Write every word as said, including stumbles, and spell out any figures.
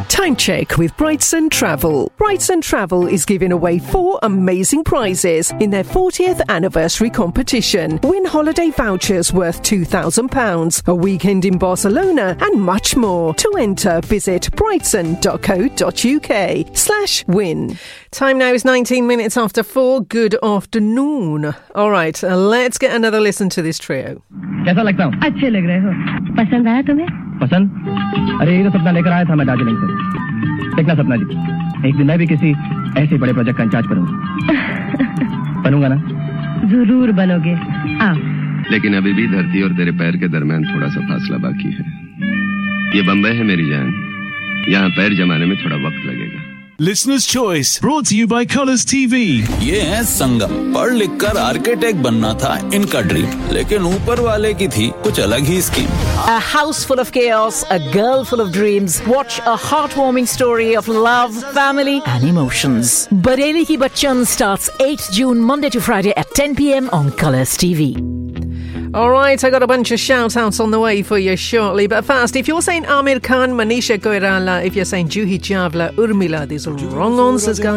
Time check with Brightson Travel. Brightson Travel is giving away four amazing prizes in their fortieth anniversary competition. Win holiday vouchers worth two thousand pounds, a weekend in Barcelona and much more. To enter, visit brightson.co.uk slash win. Time now is nineteen minutes after four. Good afternoon. All right, uh, let's get another listen to this trio. कैसा लगता हूँ? अच्छे लग रहे हो. पसंद आया तुम्हें? पसंद? अरे ये तो सपना लेकर आया था मैं दार्जिलिंग से. देखना सपना जी, एक दिन मैं भी किसी ऐसे बड़े प्रोजेक्ट का इंचार्ज बनूंगा. बनूंगा ना? जरूर बनोगे. आओ. लेकिन अभी भी धरती और तेरे पैर के दरमियान थोड़ा सा फासला बाकी है. ये बम्बई है मेरी जान. यहाँ पैर जमाने में थोड़ा वक्त लगेगा. Listener's Choice, brought to you by Colours T V. ये है संगम. पढ़ लिख कर आर्किटेक्ट बनना था इनका ड्रीम, लेकिन ऊपर वाले की थी कुछ अलग ही scheme. A house full of chaos, a girl full of dreams. Watch a heartwarming story of love, family and emotions. Bareli Ki Bachchan starts eighth June, Monday to Friday at ten p.m. on Colours T V. All right, I got a bunch of shout-outs on the way for you shortly. But first, if you're saying Amir Khan, Manisha Koirala, if you're saying Juhi Chawla, Urmila, these are wrong answers, guys.